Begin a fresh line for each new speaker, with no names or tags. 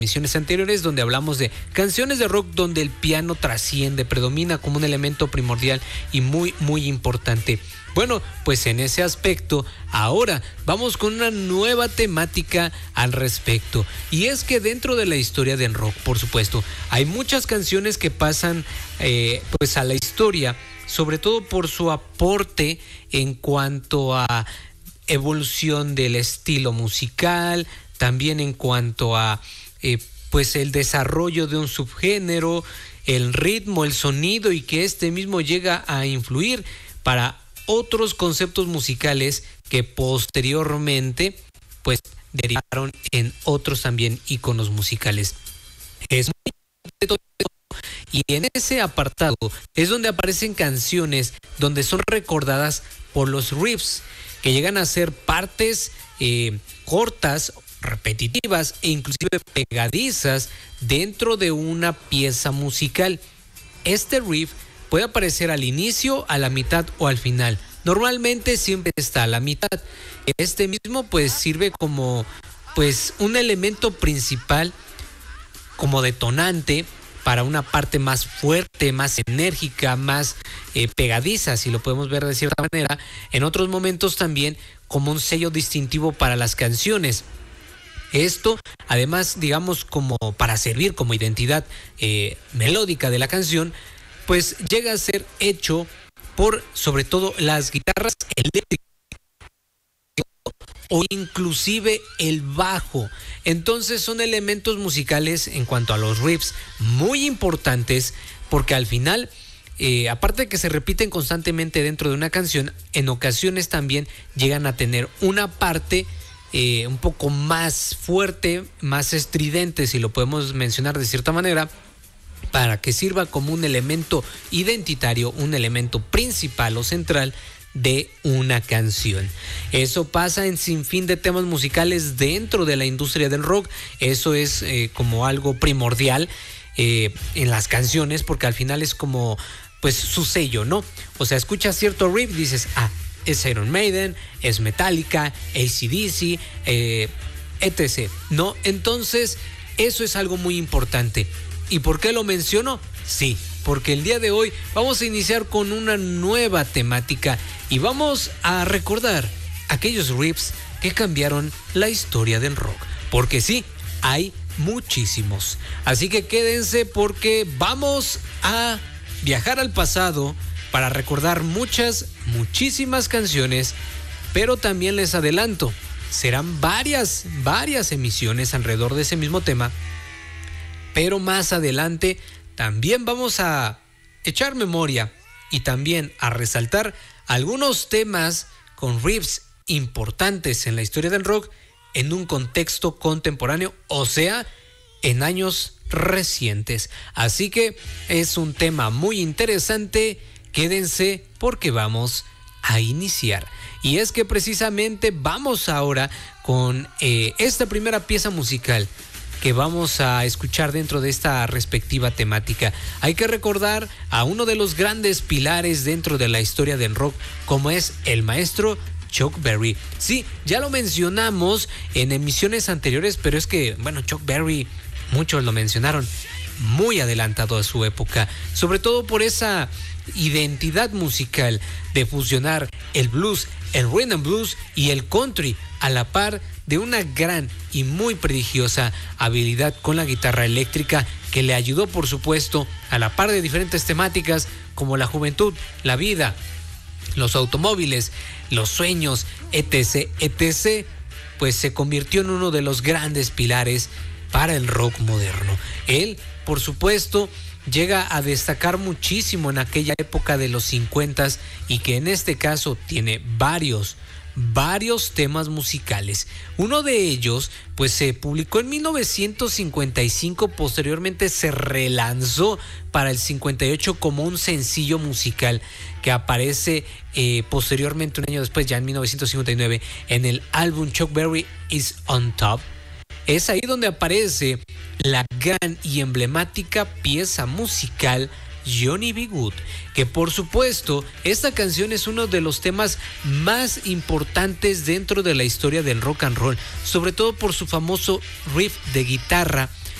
emisiones anteriores, donde hablamos de canciones de rock donde el piano trasciende, predomina como un elemento primordial y muy, muy importante. Bueno, pues en ese aspecto, ahora vamos con una nueva temática al respecto. Y es que dentro de la historia del rock, por supuesto, hay muchas canciones que pasan pues a la historia, sobre todo por su aporte en cuanto a evolución del estilo musical, también en cuanto a pues el desarrollo de un subgénero, el ritmo, el sonido, y que este mismo llega a influir para otros conceptos musicales que posteriormente pues derivaron en otros también íconos musicales. Es muy importante todo esto, y en ese apartado es donde aparecen canciones donde son recordadas por los riffs, que llegan a ser partes cortas, repetitivas e inclusive pegadizas dentro de una pieza musical. Este riff puede aparecer al inicio, a la mitad o al final. Normalmente siempre está a la mitad. Este mismo pues sirve como pues un elemento principal, como detonante para una parte más fuerte, más enérgica, más pegadiza, si lo podemos ver de cierta manera. En otros momentos también como un sello distintivo para las canciones. Esto, además, digamos, como para servir como identidad melódica de la canción, pues llega a ser hecho por, sobre todo, las guitarras eléctricas o inclusive el bajo. Entonces son elementos musicales en cuanto a los riffs muy importantes, porque al final, aparte de que se repiten constantemente dentro de una canción, en ocasiones también llegan a tener una parte un poco más fuerte, más estridente, si lo podemos mencionar de cierta manera, para que sirva como un elemento identitario, un elemento principal o central de una canción. Eso pasa en sinfín de temas musicales dentro de la industria del rock. Eso es como algo primordial en las canciones, porque al final es como pues su sello, ¿no? O sea, escuchas cierto riff y dices, es Iron Maiden, es Metallica, AC/DC, etc., ¿no? Entonces, eso es algo muy importante. ¿Y por qué lo menciono? Sí, porque el día de hoy vamos a iniciar con una nueva temática y vamos a recordar aquellos riffs que cambiaron la historia del rock. Porque sí, hay muchísimos. Así que quédense, porque vamos a viajar al pasado para recordar muchísimas canciones, pero también les adelanto, serán varias emisiones alrededor de ese mismo tema, pero más adelante también vamos a echar memoria y también a resaltar algunos temas con riffs importantes en la historia del rock en un contexto contemporáneo, o sea, en años recientes. Así que es un tema muy interesante. Quédense porque vamos a iniciar. Y es que precisamente vamos ahora con esta primera pieza musical que vamos a escuchar dentro de esta respectiva temática. Hay que recordar a uno de los grandes pilares dentro de la historia del rock, como es el maestro Chuck Berry. Sí, ya lo mencionamos en emisiones anteriores, pero es que, bueno, Chuck Berry, muchos lo mencionaron, muy adelantado a su época, sobre todo por esa identidad musical de fusionar el blues, el rhythm and blues y el country a la par de una gran y muy prodigiosa habilidad con la guitarra eléctrica, que le ayudó, por supuesto, a la par de diferentes temáticas como la juventud, la vida, los automóviles, los sueños, etc., pues se convirtió en uno de los grandes pilares para el rock moderno. Él, por supuesto, llega a destacar muchísimo en aquella época de los 50s, y que en este caso tiene varios temas musicales. Uno de ellos pues se publicó en 1955, posteriormente se relanzó para el 58 como un sencillo musical que aparece posteriormente, un año después, ya en 1959, en el álbum Chuck Berry is on Top. Es ahí donde aparece la gran y emblemática pieza musical Johnny B. Good, que por supuesto esta canción es uno de los temas más importantes dentro de la historia del rock and roll, sobre todo por su famoso riff de guitarra